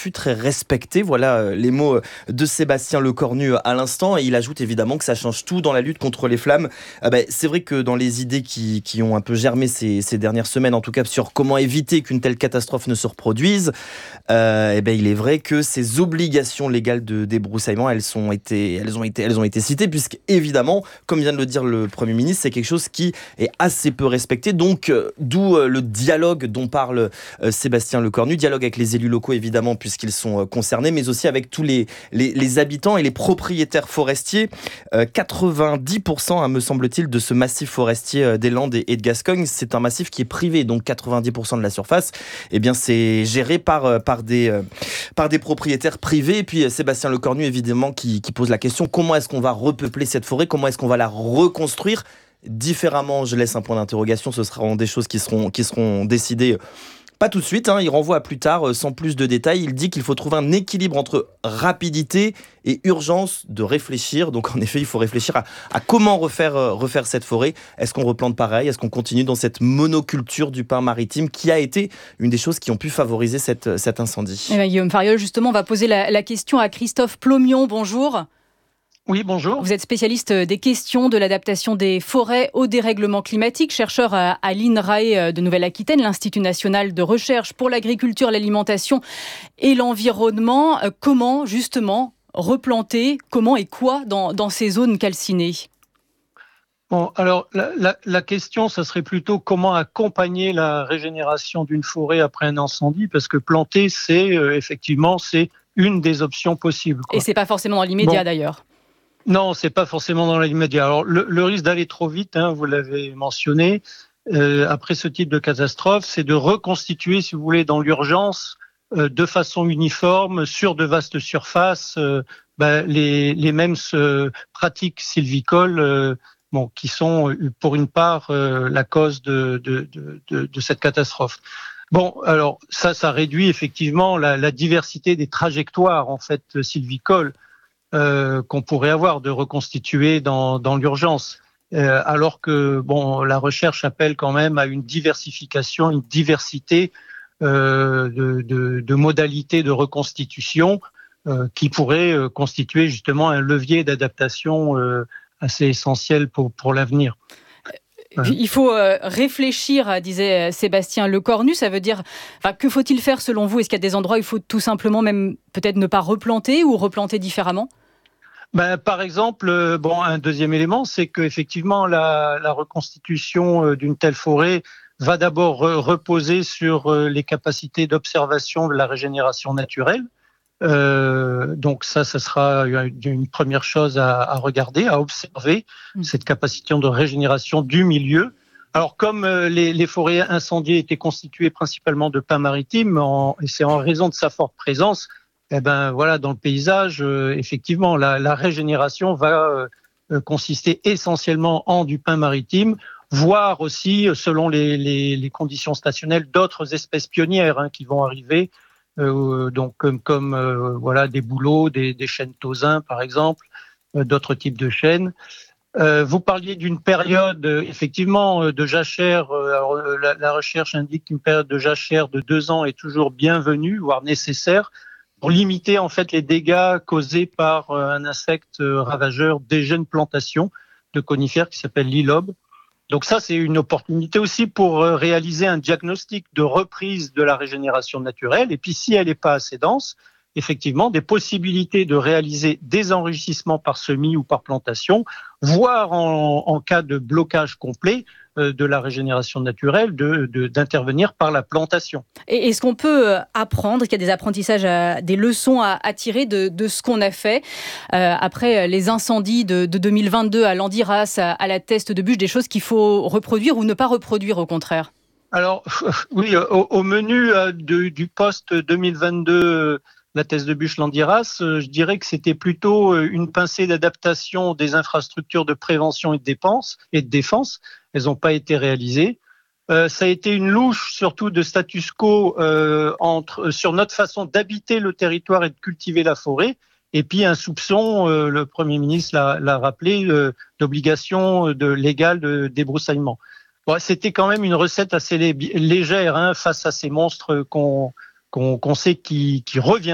fut très respecté. Voilà les mots de Sébastien Lecornu à l'instant. Et il ajoute évidemment que ça change tout dans la lutte contre les flammes. C'est vrai que dans les idées qui ont un peu germé ces dernières semaines, en tout cas sur comment éviter qu'une telle catastrophe ne se reproduise, il est vrai que ces obligations légales de débroussaillement, elles ont été citées, puisque évidemment, comme vient de le dire le Premier ministre, c'est quelque chose qui est assez peu respecté. Donc, d'où le dialogue dont parle Sébastien Lecornu, dialogue avec les élus locaux évidemment, puisqu'ils sont concernés, mais aussi avec tous les habitants et les propriétaires forestiers. 90%, me semble-t-il, de ce massif forestier des Landes et de Gascogne, c'est un massif qui est privé, donc 90% de la surface, c'est géré par des propriétaires privés. Et puis Sébastien Lecornu, évidemment, qui pose la question: comment est-ce qu'on va repeupler cette forêt? Comment est-ce qu'on va la reconstruire différemment? Je laisse un point d'interrogation, ce seront des choses qui seront décidées pas tout de suite, il renvoie à plus tard, sans plus de détails. Il dit qu'il faut trouver un équilibre entre rapidité et urgence de réfléchir. Donc en effet, il faut réfléchir à comment refaire cette forêt. Est-ce qu'on replante pareil? Est-ce qu'on continue dans cette monoculture du pin maritime qui a été une des choses qui ont pu favoriser cet incendie? Guillaume Fariol, justement, on va poser la question à Christophe Plomion. Bonjour. Oui, bonjour. Vous êtes spécialiste des questions de l'adaptation des forêts au dérèglement climatique, chercheur à l'INRAE de Nouvelle-Aquitaine, l'Institut national de recherche pour l'agriculture, l'alimentation et l'environnement. Comment, justement, replanter, comment et quoi dans ces zones calcinées? Bon, alors la question, ça serait plutôt comment accompagner la régénération d'une forêt après un incendie, parce que planter, c'est une des options possibles, quoi. Et c'est pas forcément dans l'immédiat, d'ailleurs. Non, c'est pas forcément dans l'immédiat. Alors le risque d'aller trop vite, vous l'avez mentionné, après ce type de catastrophe, c'est de reconstituer, si vous voulez, dans l'urgence, de façon uniforme, sur de vastes surfaces, les mêmes pratiques sylvicoles, qui sont pour une part la cause de cette catastrophe. Bon, alors ça réduit effectivement la diversité des trajectoires en fait sylvicoles qu'on pourrait avoir de reconstituer dans l'urgence, alors que la recherche appelle quand même à une diversification, une diversité de modalités de reconstitution qui pourrait constituer justement un levier d'adaptation assez essentiel pour l'avenir. Il faut réfléchir, disait Sébastien Lecornu. Ça veut dire, que faut-il faire selon vous? Est-ce qu'il y a des endroits où il faut tout simplement même peut-être ne pas replanter ou replanter différemment? Par exemple, un deuxième élément, c'est qu'effectivement la reconstitution d'une telle forêt va d'abord reposer sur les capacités d'observation de la régénération naturelle. Donc ça sera une première chose à regarder, à observer cette capacité de régénération du milieu. Alors comme les forêts incendiées étaient constituées principalement de pins maritimes, et c'est en raison de sa forte présence, dans le paysage, effectivement, la régénération va consister essentiellement en du pin maritime, voire aussi, selon les conditions stationnelles, d'autres espèces pionnières qui vont arriver, donc comme des bouleaux, des chênes tausins par exemple, d'autres types de chênes. Vous parliez d'une période effectivement de jachère. Alors, la recherche indique qu'une période de jachère de 2 ans est toujours bienvenue, voire nécessaire, pour limiter en fait les dégâts causés par un insecte ravageur des jeunes plantations de conifères qui s'appelle l'ilobe. Donc ça, c'est une opportunité aussi pour réaliser un diagnostic de reprise de la régénération naturelle. Et puis si elle n'est pas assez dense, effectivement, des possibilités de réaliser des enrichissements par semis ou par plantation, voire en cas de blocage complet de la régénération naturelle, d'intervenir par la plantation. Et est-ce qu'on peut apprendre, qu'il y a des apprentissages, des leçons à tirer de ce qu'on a fait après les incendies de 2022 à Landiras, à la Teste de Buch, des choses qu'il faut reproduire ou ne pas reproduire au contraire? Alors oui, au menu du post 2022, la Teste de Buch Landiras, je dirais que c'était plutôt une pincée d'adaptation des infrastructures de prévention et de défense. Elles n'ont pas été réalisées. Ça a été une louche surtout de status quo sur notre façon d'habiter le territoire et de cultiver la forêt. Et puis un soupçon, le Premier ministre l'a rappelé, d'obligation légale de débroussaillement. Bon, c'était quand même une recette assez légère face à ces monstres qu'on sait qui reviennent.